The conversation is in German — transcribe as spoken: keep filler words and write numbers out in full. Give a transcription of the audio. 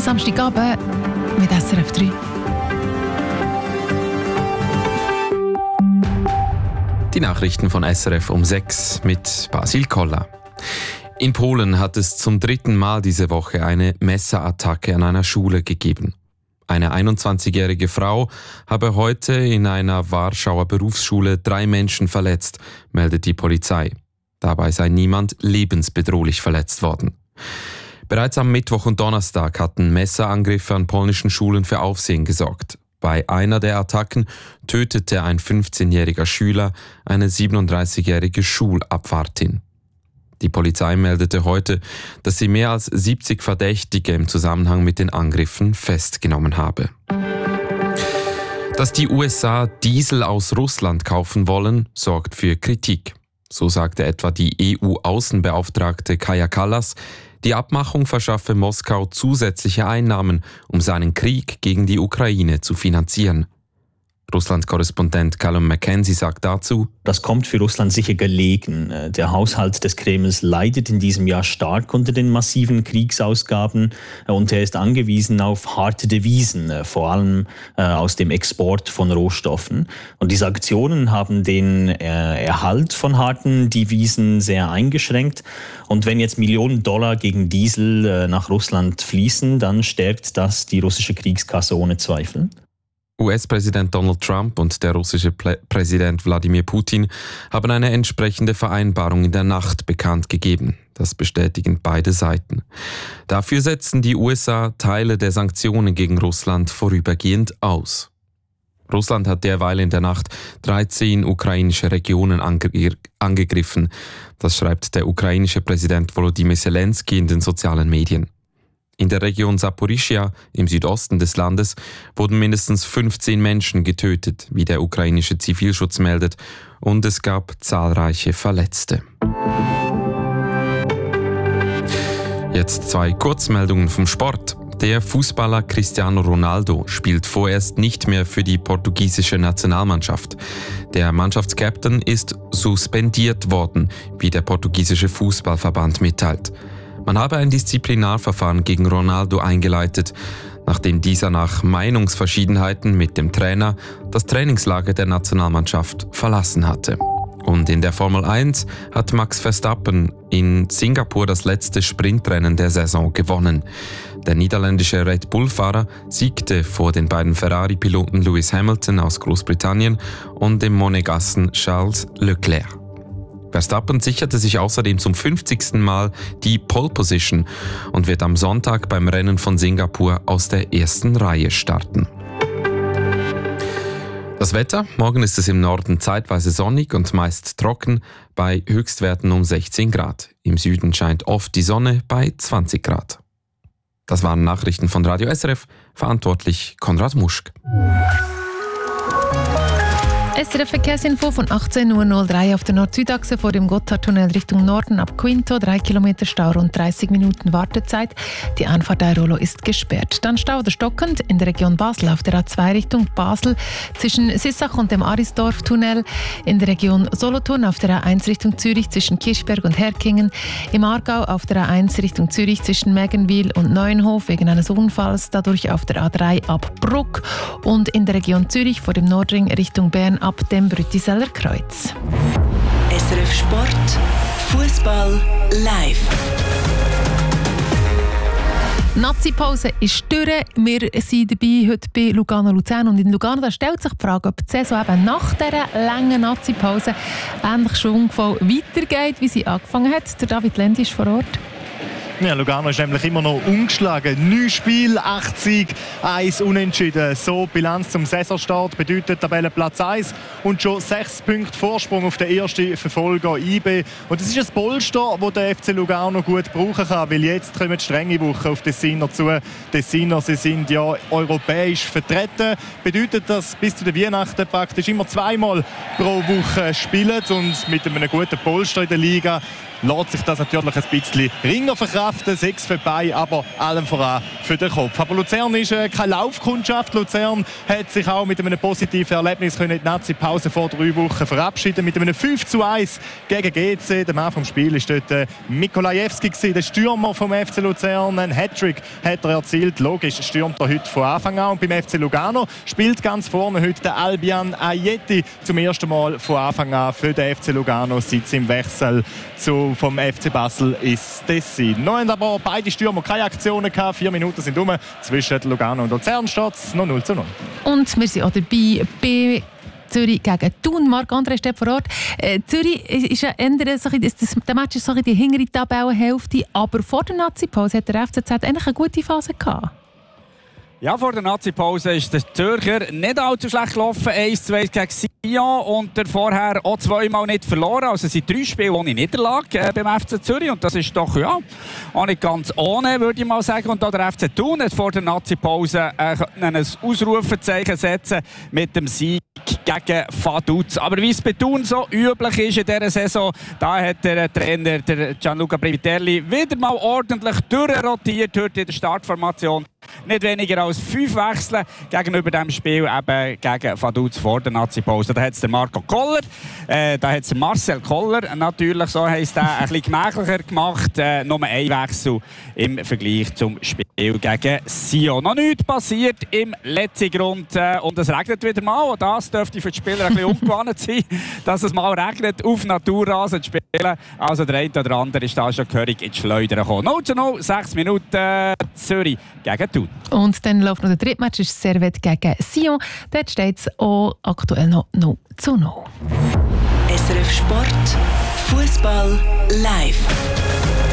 Samstagabend mit S R F drei. Die Nachrichten von S R F um sechs mit Basil Koller. In Polen hat es zum dritten Mal diese Woche eine Messerattacke an einer Schule gegeben. Eine einundzwanzigjährige Frau habe heute in einer Warschauer Berufsschule drei Menschen verletzt, meldet die Polizei. Dabei sei niemand lebensbedrohlich verletzt worden. Bereits am Mittwoch und Donnerstag hatten Messerangriffe an polnischen Schulen für Aufsehen gesorgt. Bei einer der Attacken tötete ein fünfzehnjähriger Schüler eine siebenunddreißigjährige Schulabwartin. Die Polizei meldete heute, dass sie mehr als siebzig Verdächtige im Zusammenhang mit den Angriffen festgenommen habe. Dass die U S A Diesel aus Russland kaufen wollen, sorgt für Kritik. So sagte etwa die E U-Außenbeauftragte Kaja Kallas, die Abmachung verschaffe Moskau zusätzliche Einnahmen, um seinen Krieg gegen die Ukraine zu finanzieren. Russland-Korrespondent Callum McKenzie sagt dazu: Das kommt für Russland sicher gelegen. Der Haushalt des Kremls leidet in diesem Jahr stark unter den massiven Kriegsausgaben und er ist angewiesen auf harte Devisen, vor allem aus dem Export von Rohstoffen. Und die Sanktionen haben den Erhalt von harten Devisen sehr eingeschränkt. Und wenn jetzt Millionen Dollar gegen Diesel nach Russland fließen, dann stärkt das die russische Kriegskasse ohne Zweifel. U S-Präsident Donald Trump und der russische Plä- Präsident Wladimir Putin haben eine entsprechende Vereinbarung in der Nacht bekannt gegeben. Das bestätigen beide Seiten. Dafür setzen die U S A Teile der Sanktionen gegen Russland vorübergehend aus. Russland hat derweil in der Nacht dreizehn ukrainische Regionen ange- angegriffen. Das schreibt der ukrainische Präsident Volodymyr Zelensky in den sozialen Medien. In der Region Saporischschja im Südosten des Landes wurden mindestens fünfzehn Menschen getötet, wie der ukrainische Zivilschutz meldet, und es gab zahlreiche Verletzte. Jetzt zwei Kurzmeldungen vom Sport. Der Fußballer Cristiano Ronaldo spielt vorerst nicht mehr für die portugiesische Nationalmannschaft. Der Mannschaftskapitän ist suspendiert worden, wie der portugiesische Fußballverband mitteilt. Man habe ein Disziplinarverfahren gegen Ronaldo eingeleitet, nachdem dieser nach Meinungsverschiedenheiten mit dem Trainer das Trainingslager der Nationalmannschaft verlassen hatte. Und in der Formel eins hat Max Verstappen in Singapur das letzte Sprintrennen der Saison gewonnen. Der niederländische Red Bull-Fahrer siegte vor den beiden Ferrari-Piloten Lewis Hamilton aus Großbritannien und dem Monegassen Charles Leclerc. Verstappen sicherte sich außerdem zum fünfzigsten Mal die Pole Position und wird am Sonntag beim Rennen von Singapur aus der ersten Reihe starten. Das Wetter: Morgen ist es im Norden zeitweise sonnig und meist trocken bei Höchstwerten um sechzehn Grad. Im Süden scheint oft die Sonne bei zwanzig Grad. Das waren Nachrichten von Radio S R F, verantwortlich Konrad Muschk. S R F-Verkehrsinfo von achtzehn Uhr null drei auf der Nord-Süd-Achse vor dem Gotthardtunnel Richtung Norden ab Quinto. drei Kilometer Stau, rund dreißig Minuten Wartezeit. Die Einfahrt Airolo ist gesperrt. Dann Stau oder stockend in der Region Basel auf der A zwei Richtung Basel zwischen Sissach und dem Arisdorf-Tunnel. In der Region Solothurn auf der A eins Richtung Zürich zwischen Kirchberg und Herkingen. Im Aargau auf der A eins Richtung Zürich zwischen Meggenwil und Neuenhof wegen eines Unfalls. Dadurch auf der A drei ab Bruck. Und in der Region Zürich vor dem Nordring Richtung Bern ab dem Brüttiseller Kreuz. S R F Sport, Fußball live. Nazi-Pause ist durch. Wir sind dabei heute bei Lugano Luzern. Und in Lugano da stellt sich die Frage, ob die Saison eben nach dieser langen Nazi-Pause ähnlich schwungvoll weitergeht, wie sie angefangen hat. Der David Lendi ist vor Ort. Ja, Lugano ist nämlich immer noch ungeschlagen. Neun Spiele, acht Siege, eins Unentschieden. So Bilanz zum Saisonstart bedeutet Tabellenplatz eins und schon sechs Punkte Vorsprung auf den ersten Verfolger I B. Und das ist ein Polster, das der F C Lugano gut brauchen kann, weil jetzt kommen strenge Wochen auf Tessiner zu. Tessiner, sie sind ja europäisch vertreten. Bedeutet, dass bis zu den Weihnachten praktisch immer zweimal pro Woche spielen und mit einem guten Polster in der Liga lässt sich das natürlich ein bisschen ringer verkraften, sechs für die Beine, aber allem voran für den Kopf. Aber Luzern ist äh, keine Laufkundschaft. Luzern hat sich auch mit einem positiven Erlebnis können in die Nazi-Pause vor drei Wochen verabschieden, mit einem fünf zu eins gegen G C. Der Mann vom Spiel war dort äh, Mikolajewski, der Stürmer vom F C Luzern. Ein Hattrick hat er erzielt. Logisch stürmt er heute von Anfang an. Und beim F C Lugano spielt ganz vorne heute der Albian Ajeti zum ersten Mal von Anfang an für den F C Lugano seit im Wechsel zu, vom F C Basel ins Tessin. Noch haben aber beide Stürmer keine Aktionen gehabt. Vier Minuten sind um. Zwischen Lugano und Luzern steht es noch null zu null. Und wir sind auch dabei bei Zürich gegen Thun. Marc-André steht vor Ort. Äh, Zürich ist ja eher so, das, das, der Match ist so die hintere Tabellenhälfte, aber vor der Nazi-Pause hat der F C Z eigentlich eine gute Phase gehabt. Ja, vor der Nazi-Pause ist der Zürcher nicht allzu schlecht gelaufen. eins zu eins gegen Sion und der vorher auch zweimal nicht verloren. Also es sind drei Spiele ohne Niederlage äh, beim F C Zürich. Und das ist doch ja, auch nicht ganz ohne, würde ich mal sagen. Und auch der F C Thun hat vor der Nazi-Pause äh, ein Ausrufezeichen setzen mit dem Sieg gegen Vaduz. Aber wie es bei Thun so üblich ist in dieser Saison, da hat der Trainer der Gianluca Privitelli wieder mal ordentlich durchrotiert heute in der Startformation. Nicht weniger als fünf Wechsel gegenüber dem Spiel eben gegen Vaduz vor der Nazi-Pause. Da hat es Marco Koller, äh, da hat es Marcel Koller, natürlich, so heisst er, ein bisschen gemächlicher gemacht. Äh, nur ein Wechsel im Vergleich zum Spiel gegen Sion. Noch nichts passiert im letzten Grund äh, und es regnet wieder mal. Und das dürfte für die Spieler ein bisschen ungewohnt sein, dass es mal regnet, auf Naturrasen zu spielen. Also der eine oder andere ist da schon gehörig ins Schleudern gekommen. null zu null, sechs Minuten äh, Zürich gegen Thun. Und dann läuft noch der dritte Match, ist Servette gegen Sion. Dort steht es auch aktuell noch null zu null. S R F Sport, Fußball live.